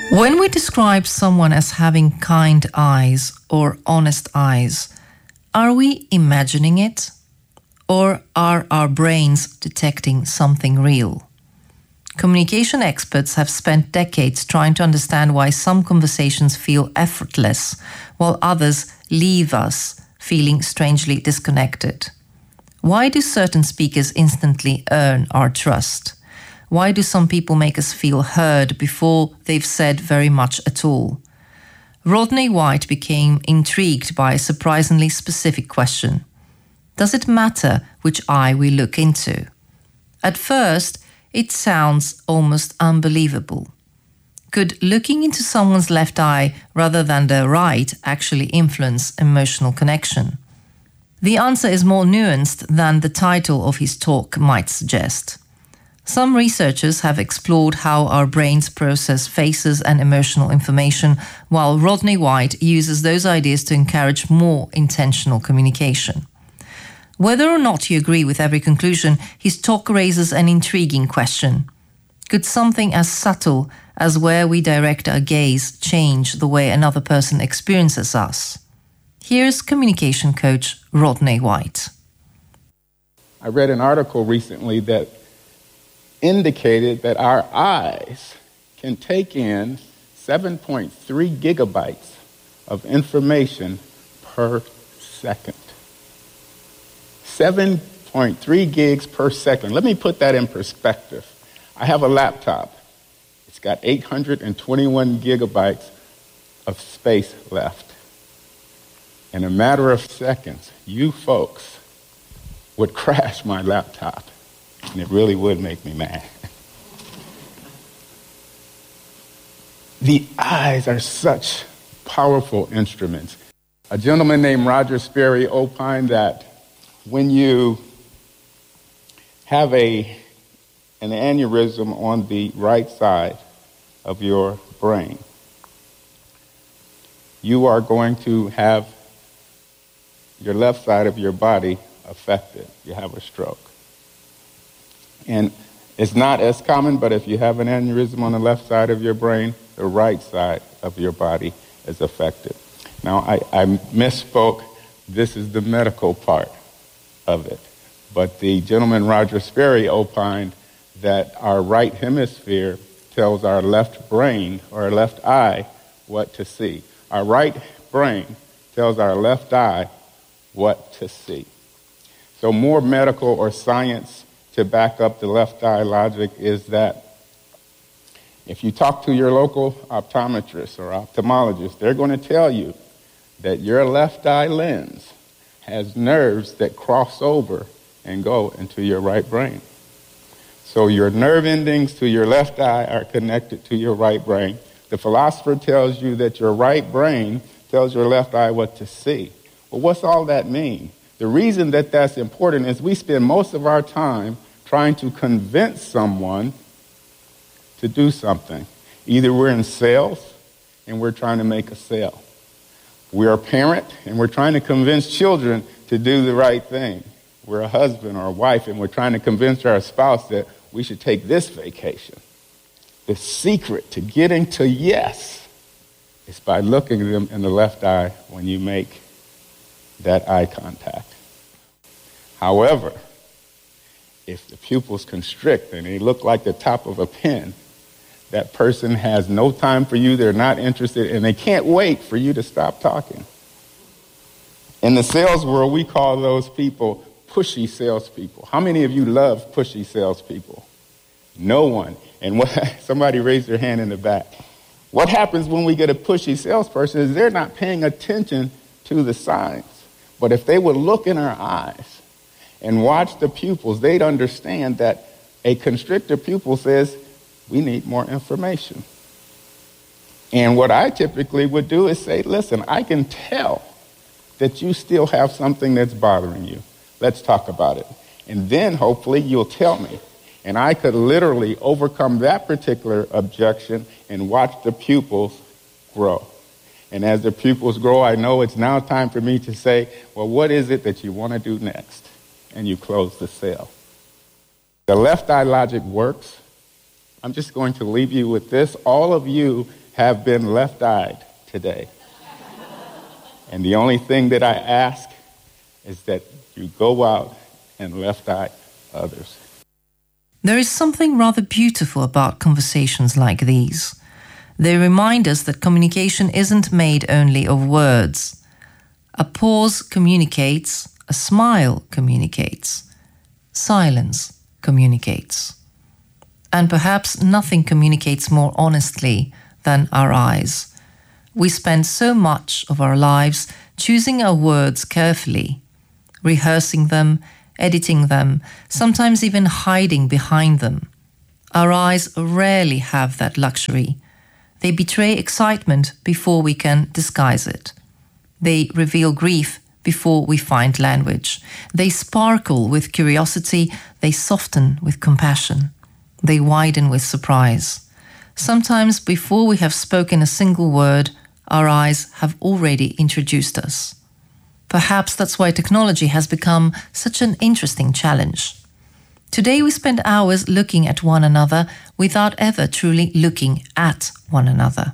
When we describe someone as having kind eyes or honest eyes, are we imagining it? Or are our brains detecting something real? Communication experts have spent decades trying to understand why some conversations feel effortless, while others leave us feeling strangely disconnected. Why do certain speakers instantly earn our trust? Why do some people make us feel heard before they've said very much at all? Rodney White became intrigued by a surprisingly specific question. Does it matter which eye we look into? At first, it sounds almost unbelievable. Could looking into someone's left eye rather than the right actually influence emotional connection? The answer is more nuanced than the title of his talk might suggest. Some researchers have explored how our brains process faces and emotional information, while Rodney White uses those ideas to encourage more intentional communication. Whether or not you agree with every conclusion, his talk raises an intriguing question. Could something as subtle as where we direct our gaze change the way another person experiences us? Here's communication coach Rodney White. I read an article recently that indicated that our eyes can take in 7.3 gigabytes of information per second. 7.3 gigs per second. Let me put that in perspective. I have a laptop. It's got 821 gigabytes of space left. In a matter of seconds, you folks would crash my laptop, and it really would make me mad. The eyes are such powerful instruments. A gentleman named Roger Sperry opined that when you have an aneurysm on the right side of your brain, you are going to have your left side of your body affected. You have a stroke. And it's not as common, but if you have an aneurysm on the left side of your brain, the right side of your body is affected. Now, I misspoke. This is the medical part of it. But the gentleman, Roger Sperry, opined that our right hemisphere tells our left brain or our left eye what to see. Our right brain tells our left eye what to see. So more medical or science to back up the left eye logic is that if you talk to your local optometrist or ophthalmologist, they're going to tell you that your left eye lens has nerves that cross over and go into your right brain. So your nerve endings to your left eye are connected to your right brain. The philosopher tells you that your right brain tells your left eye what to see. Well, what's all that mean? The reason that that's important is we spend most of our time trying to convince someone to do something. Either we're in sales and we're trying to make a sale. We're a parent and we're trying to convince children to do the right thing. We're a husband or a wife and we're trying to convince our spouse that we should take this vacation. The secret to getting to yes is by looking at them in the left eye when you make that eye contact. However, if the pupils constrict and they look like the top of a pin, that person has no time for you, they're not interested, and they can't wait for you to stop talking. In the sales world, we call those people pushy salespeople. How many of you love pushy salespeople? No one. And somebody raised their hand in the back. What happens when we get a pushy salesperson is they're not paying attention to the signs. But if they would look in our eyes and watch the pupils, they'd understand that a constricted pupil says, we need more information. And what I typically would do is say, listen, I can tell that you still have something that's bothering you. Let's talk about it. And then hopefully you'll tell me. And I could literally overcome that particular objection and watch the pupils grow. And as the pupils grow, I know it's now time for me to say, well, what is it that you want to do next? And you close the sale. The left eye logic works. I'm just going to leave you with this. All of you have been left-eyed today. And the only thing that I ask is that you go out and left-eye others. There is something rather beautiful about conversations like these. They remind us that communication isn't made only of words. A pause communicates, a smile communicates, silence communicates. And perhaps nothing communicates more honestly than our eyes. We spend so much of our lives choosing our words carefully, rehearsing them, editing them, sometimes even hiding behind them. Our eyes rarely have that luxury. They betray excitement before we can disguise it. They reveal grief before we find language. They sparkle with curiosity, they soften with compassion. They widen with surprise. Sometimes before we have spoken a single word, our eyes have already introduced us. Perhaps that's why technology has become such an interesting challenge. Today we spend hours looking at one another without ever truly looking at one another.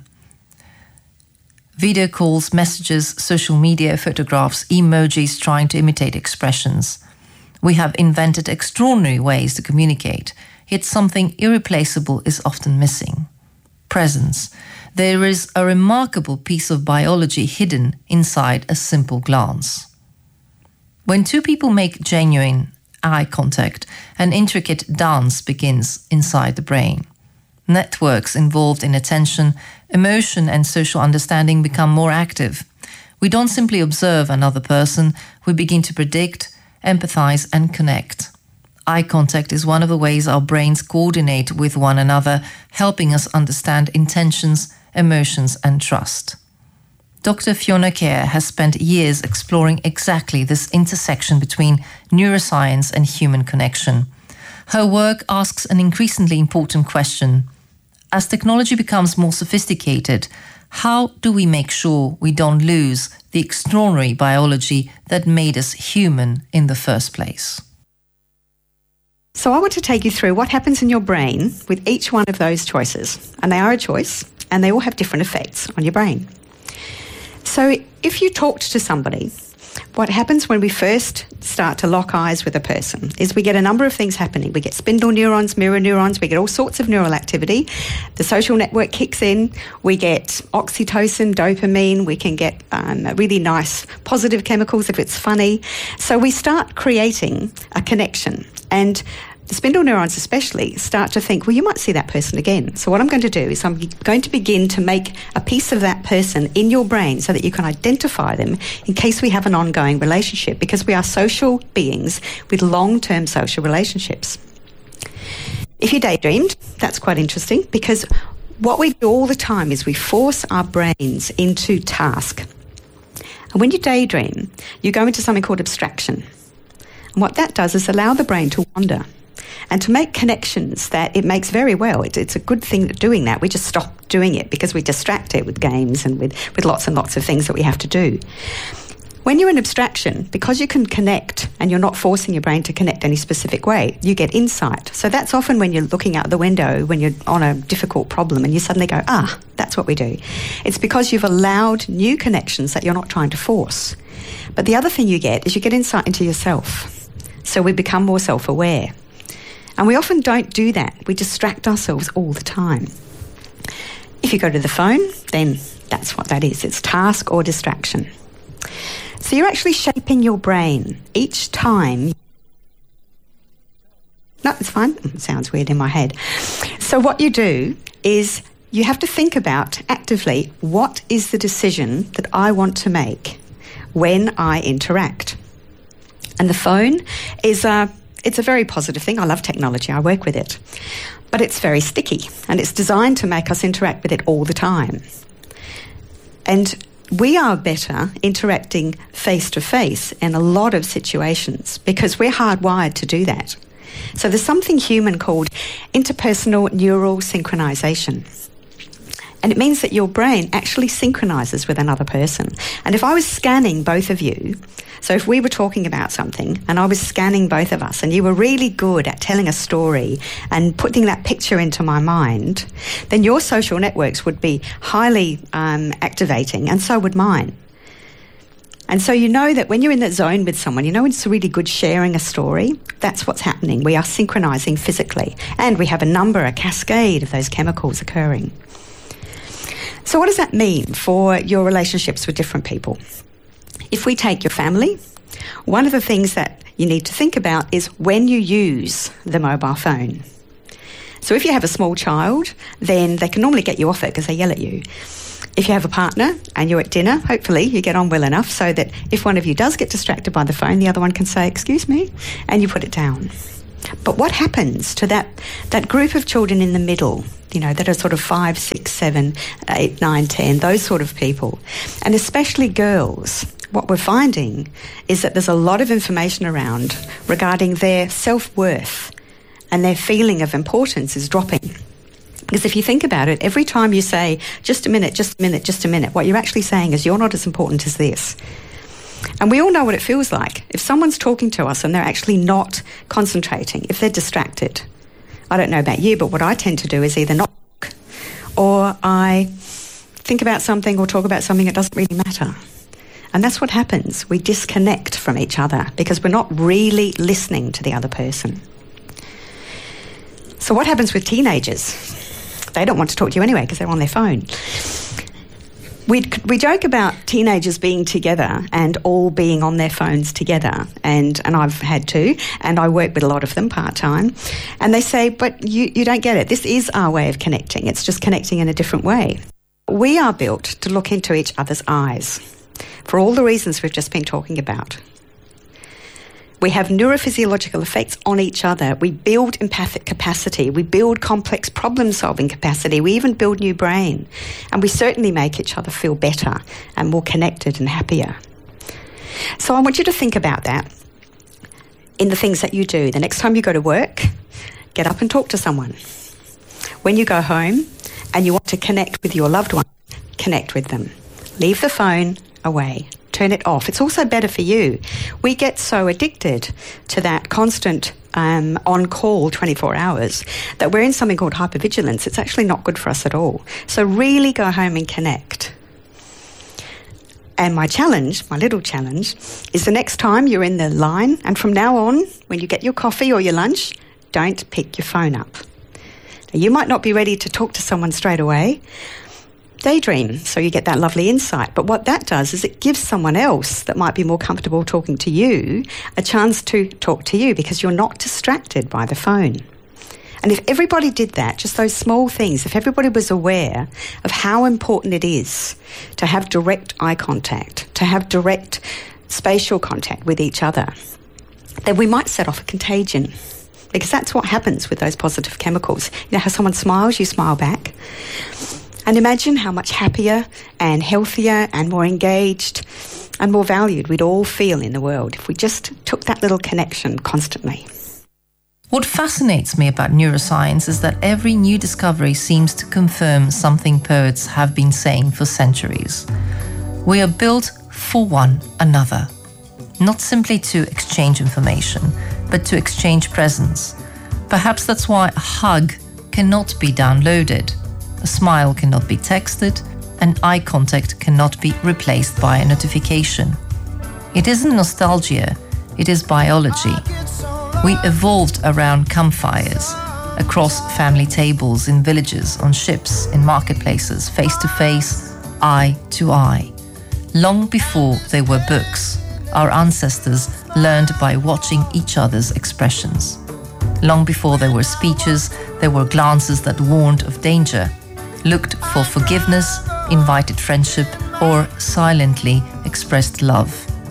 Video calls, messages, social media, photographs, emojis trying to imitate expressions. We have invented extraordinary ways to communicate, yet something irreplaceable is often missing. Presence. There is a remarkable piece of biology hidden inside a simple glance. When two people make genuine eye contact, an intricate dance begins inside the brain. Networks involved in attention, emotion, and social understanding become more active. We don't simply observe another person, we begin to predict, empathize, and connect. Eye contact is one of the ways our brains coordinate with one another, helping us understand intentions, emotions, and trust. Dr. Fiona Kerr has spent years exploring exactly this intersection between neuroscience and human connection. Her work asks an increasingly important question. As technology becomes more sophisticated, how do we make sure we don't lose the extraordinary biology that made us human in the first place? So I want to take you through what happens in your brain with each one of those choices. And they are a choice, and they all have different effects on your brain. So if you talked to somebody, what happens when we first start to lock eyes with a person is we get a number of things happening. We get spindle neurons, mirror neurons, we get all sorts of neural activity. The social network kicks in, we get oxytocin, dopamine, we can get really nice positive chemicals if it's funny. So we start creating a connection, and the spindle neurons especially start to think, well, you might see that person again. So what I'm going to do is I'm going to begin to make a piece of that person in your brain so that you can identify them in case we have an ongoing relationship, because we are social beings with long-term social relationships. If you daydreamed, that's quite interesting, because what we do all the time is we force our brains into task. And when you daydream, you go into something called abstraction. And what that does is allow the brain to wander and to make connections that it makes very well. It's a good thing at doing that. We just stop doing it because we distract it with games and with lots and lots of things that we have to do. When you're in abstraction, because you can connect and you're not forcing your brain to connect any specific way, you get insight. So that's often when you're looking out the window, when you're on a difficult problem and you suddenly go, that's what we do. It's because you've allowed new connections that you're not trying to force. But the other thing you get is you get insight into yourself. So we become more self-aware. And we often don't do that. We distract ourselves all the time. If you go to the phone, then that's what that is. It's task or distraction. So you're actually shaping your brain each time. No, it's fine. It sounds weird in my head. So what you do is you have to think about actively, what is the decision that I want to make when I interact? And the phone is it's a very positive thing. I love technology. I work with it. But it's very sticky, and it's designed to make us interact with it all the time. And we are better interacting face-to-face in a lot of situations because we're hardwired to do that. So there's something human called interpersonal neural synchronization. And it means that your brain actually synchronizes with another person. And if I was scanning both of you, so if we were talking about something and I was scanning both of us and you were really good at telling a story and putting that picture into my mind, then your social networks would be highly activating, and so would mine. And so you know that when you're in that zone with someone, you know it's really good sharing a story. That's what's happening. We are synchronizing physically. And we have a cascade of those chemicals occurring. So what does that mean for your relationships with different people? If we take your family, one of the things that you need to think about is when you use the mobile phone. So if you have a small child, then they can normally get you off it because they yell at you. If you have a partner and you're at dinner, hopefully you get on well enough so that if one of you does get distracted by the phone, the other one can say, "Excuse me," and you put it down. But what happens to that group of children in the middle, that are sort of 5, 6, 7, 8, 9, 10, those sort of people, and especially girls? What we're finding is that there's a lot of information around regarding their self-worth, and their feeling of importance is dropping. Because if you think about it, every time you say, "Just a minute, just a minute, just a minute," what you're actually saying is, "You're not as important as this." And we all know what it feels like. If someone's talking to us and they're actually not concentrating, if they're distracted, I don't know about you, but what I tend to do is either not talk, or I think about something or talk about something that doesn't really matter. And that's what happens. We disconnect from each other because we're not really listening to the other person. So what happens with teenagers? They don't want to talk to you anyway because they're on their phone. We joke about teenagers being together and all being on their phones together, and I've had to, and I work with a lot of them part-time, and they say, "But you don't get it. This is our way of connecting. It's just connecting in a different way." We are built to look into each other's eyes for all the reasons we've just been talking about. We have neurophysiological effects on each other. We build empathic capacity. We build complex problem-solving capacity. We even build new brain. And we certainly make each other feel better and more connected and happier. So I want you to think about that in the things that you do. The next time you go to work, get up and talk to someone. When you go home and you want to connect with your loved one, connect with them. Leave the phone away. Turn it off. It's also better for you. We get so addicted to that constant on-call 24 hours that we're in something called hypervigilance. It's actually not good for us at all. So really go home and connect. And my little challenge, is the next time you're in the line, and from now on, when you get your coffee or your lunch, don't pick your phone up. Now, you might not be ready to talk to someone straight away. Daydream, so you get that lovely insight. But what that does is it gives someone else that might be more comfortable talking to you a chance to talk to you because you're not distracted by the phone. And if everybody did that, just those small things, if everybody was aware of how important it is to have direct eye contact, to have direct spatial contact with each other, then we might set off a contagion. Because that's what happens with those positive chemicals. You know how someone smiles, you smile back. And imagine how much happier and healthier and more engaged and more valued we'd all feel in the world if we just took that little connection constantly. What fascinates me about neuroscience is that every new discovery seems to confirm something poets have been saying for centuries. We are built for one another, not simply to exchange information, but to exchange presence. Perhaps that's why a hug cannot be downloaded. A smile cannot be texted, and eye contact cannot be replaced by a notification. It isn't nostalgia, it is biology. We evolved around campfires, across family tables, in villages, on ships, in marketplaces, face to face, eye to eye. Long before there were books, our ancestors learned by watching each other's expressions. Long before there were speeches, there were glances that warned of danger, looked for forgiveness, invited friendship, or silently expressed love.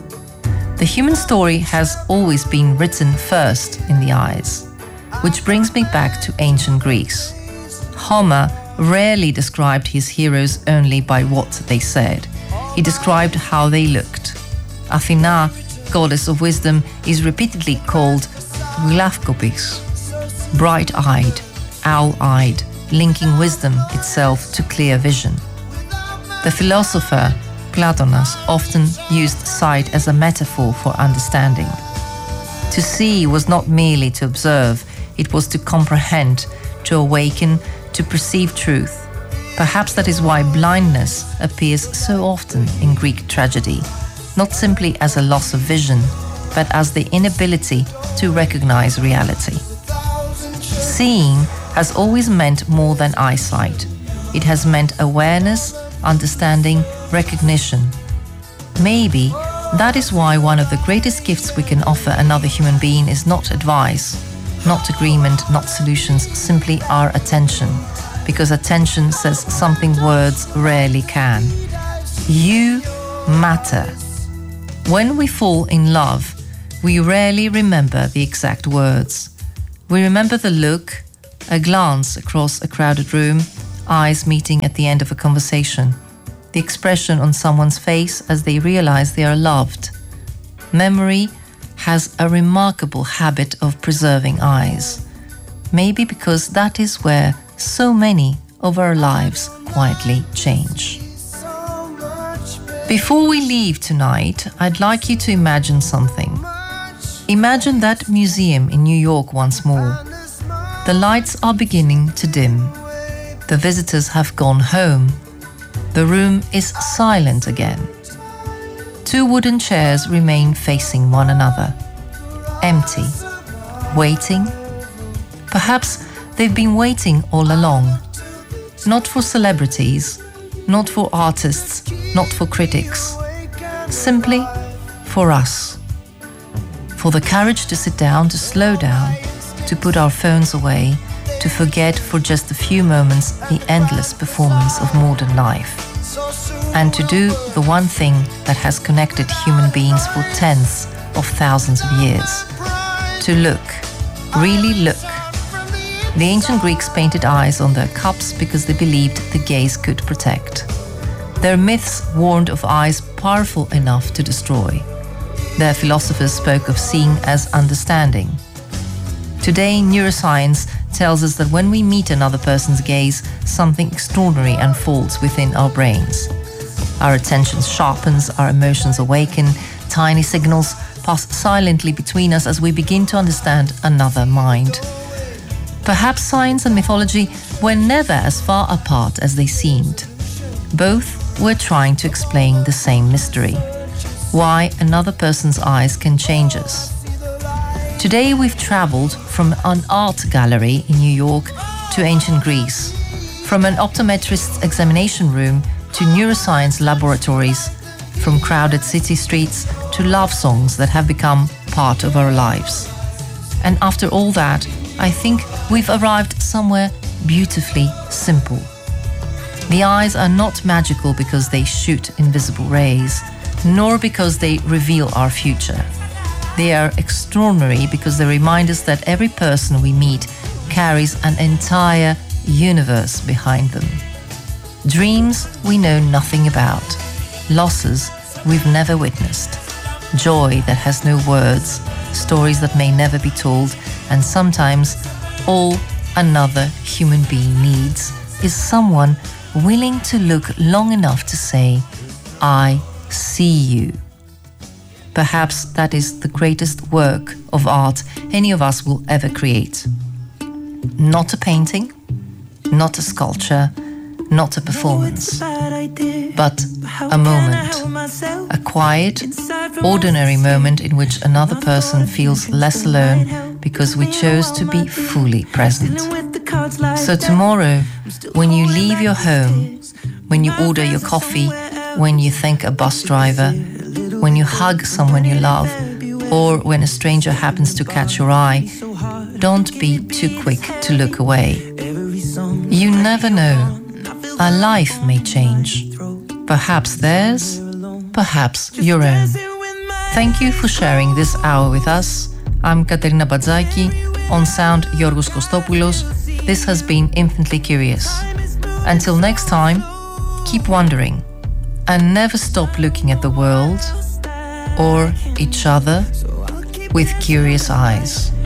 The human story has always been written first in the eyes, which brings me back to ancient Greece. Homer rarely described his heroes only by what they said. He described how they looked. Athena, goddess of wisdom, is repeatedly called Glaphkopis, bright-eyed, owl-eyed, linking wisdom itself to clear vision. The philosopher Platonas often used sight as a metaphor for understanding. To see was not merely to observe, it was to comprehend, to awaken, to perceive truth. Perhaps that is why blindness appears so often in Greek tragedy, not simply as a loss of vision, but as the inability to recognize reality. Seeing has always meant more than eyesight. It has meant awareness, understanding, recognition. Maybe that is why one of the greatest gifts we can offer another human being is not advice, not agreement, not solutions, simply our attention, because attention says something words rarely can. You matter. When we fall in love, we rarely remember the exact words. We remember the look, a glance across a crowded room, eyes meeting at the end of a conversation, the expression on someone's face as they realize they are loved. Memory has a remarkable habit of preserving eyes. Maybe because that is where so many of our lives quietly change. Before we leave tonight, I'd like you to imagine something. Imagine that museum in New York once more. The lights are beginning to dim. The visitors have gone home. The room is silent again. Two wooden chairs remain facing one another, empty, waiting. Perhaps they've been waiting all along. Not for celebrities, not for artists, not for critics. Simply for us. For the courage to sit down, to slow down, to put our phones away, to forget for just a few moments the endless performance of modern life. And to do the one thing that has connected human beings for tens of thousands of years. To look, really look. The ancient Greeks painted eyes on their cups because they believed the gaze could protect. Their myths warned of eyes powerful enough to destroy. Their philosophers spoke of seeing as understanding. Today, neuroscience tells us that when we meet another person's gaze, something extraordinary unfolds within our brains. Our attention sharpens, our emotions awaken, tiny signals pass silently between us as we begin to understand another mind. Perhaps science and mythology were never as far apart as they seemed. Both were trying to explain the same mystery: why another person's eyes can change us. Today we've traveled from an art gallery in New York to ancient Greece, from an optometrist's examination room to neuroscience laboratories, from crowded city streets to love songs that have become part of our lives. And after all that, I think we've arrived somewhere beautifully simple. The eyes are not magical because they shoot invisible rays, nor because they reveal our future. They are extraordinary because they remind us that every person we meet carries an entire universe behind them. Dreams we know nothing about, losses we've never witnessed, joy that has no words, stories that may never be told, and sometimes all another human being needs is someone willing to look long enough to say, "I see you." Perhaps that is the greatest work of art any of us will ever create. Not a painting, not a sculpture, not a performance, but a moment, a quiet, ordinary moment in which another person feels less alone because we chose to be fully present. So tomorrow, when you leave your home, when you order your coffee, when you thank a bus driver, when you hug someone you love, or when a stranger happens to catch your eye, don't be too quick to look away. You never know. A life may change. Perhaps theirs, perhaps your own. Thank you for sharing this hour with us. I'm Katerina Badzaki. On sound, Yorgos Kostopoulos. This has been Infinitely Curious. Until next time, keep wondering and never stop looking at the world or each other with curious eyes.